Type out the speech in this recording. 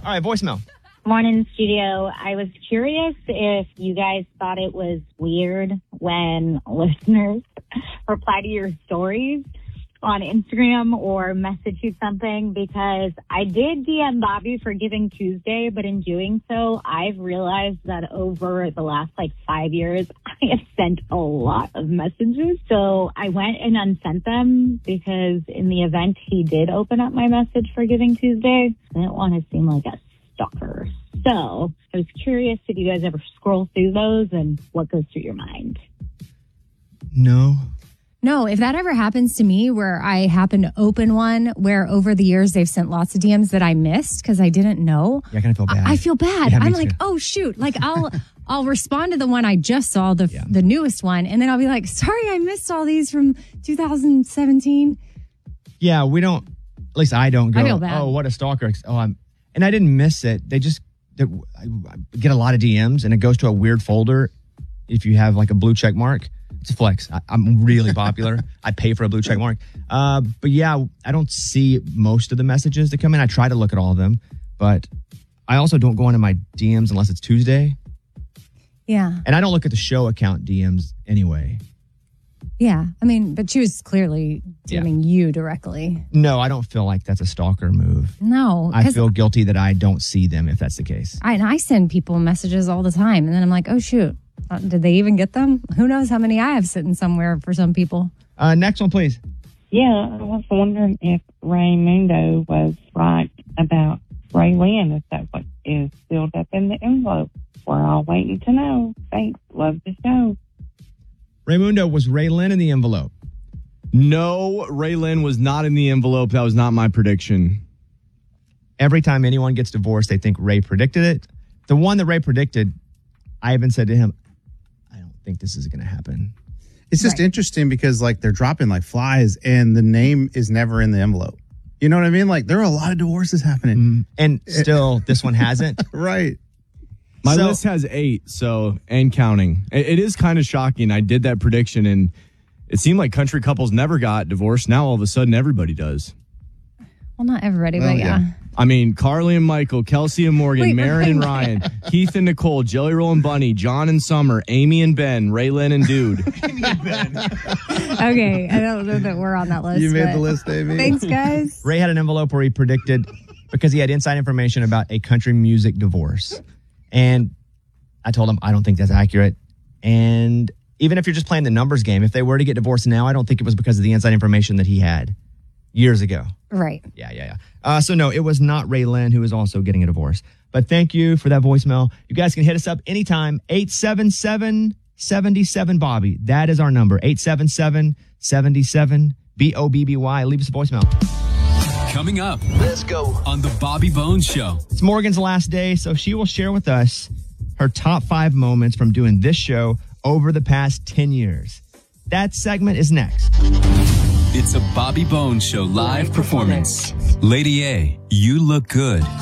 All right, voicemail. Morning, studio. I was curious if you guys thought it was weird when listeners reply to your stories on Instagram or message you something, because I did DM Bobby for Giving Tuesday, but in doing so, I've realized that over the last 5 years, I have sent a lot of messages. So I went and unsent them because in the event he did open up my message for Giving Tuesday, I didn't want to seem like a stalker. So I was curious if you guys ever scroll through those and what goes through your mind. No, if that ever happens to me where I happen to open one where over the years they've sent lots of DMs that I missed because I didn't know. Yeah, I kind of feel bad. I feel bad. Yeah, I'm me like, too. oh, shoot. I'll respond to the one I just saw, the newest one. And then I'll be like, sorry, I missed all these from 2017. Yeah, we don't, at least I don't go, I feel bad. oh, what a stalker. And I didn't miss it. I get a lot of DMs and it goes to a weird folder. If you have a blue check mark, it's a flex. I'm really popular. I pay for a blue check mark. But yeah, I don't see most of the messages that come in. I try to look at all of them, but I also don't go into my DMs unless it's Tuesday. Yeah. And I don't look at the show account DMs anyway. Yeah. I mean, but she was clearly DMing you directly. No, I don't feel like that's a stalker move. No. I feel guilty that I don't see them if that's the case. I send people messages all the time. And then I'm like, oh, shoot. Did they even get them? Who knows how many I have sitting somewhere for some people. Next one, please. Yeah, I was wondering if Raymundo was right about Ray Lynn, if that what is filled up in the envelope. We're all waiting to know. Thanks. Love the show. Raymundo, was Ray Lynn in the envelope? No, Ray Lynn was not in the envelope. That was not my prediction. Every time anyone gets divorced, they think Ray predicted it. The one that Ray predicted, I even said to him, I don't think this is going to happen. It's just interesting because they're dropping like flies and the name is never in the envelope. You know what I mean? There are a lot of divorces happening. And still, this one hasn't. Right. My list has 8, and counting. It is kind of shocking. I did that prediction, and it seemed like country couples never got divorced. Now, all of a sudden, everybody does. Well, not everybody, but yeah. I mean, Carly and Michael, Kelsey and Morgan, Marin and Ryan, Keith and Nicole, Jelly Roll and Bunny, John and Summer, Amy and Ben, Ray Lynn and Dude. Okay, I don't know that we're on that list. You made the list, Amy. Thanks, guys. Ray had an envelope where he predicted, because he had inside information about a country music divorce. And I told him, I don't think that's accurate. And even if you're just playing the numbers game, if they were to get divorced now, I don't think it was because of the inside information that he had years ago. Right. Yeah. So no, it was not Ray Lynn who is also getting a divorce. But thank you for that voicemail. You guys can hit us up anytime. 877-77-Bobby. That is our number. 877-77-BOBBY. Leave us a voicemail. Coming up, let's go on the Bobby Bones Show. It's Morgan's last day, so she will share with us her top 5 moments from doing this show over the past 10 years. That segment is next. It's a Bobby Bones Show live performance. Lady A, you look good.